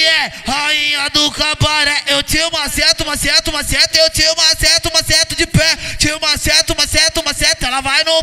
é rainha do cabaré. Eu te maceto, eu te maceto de pé. Te maceto, ela vai no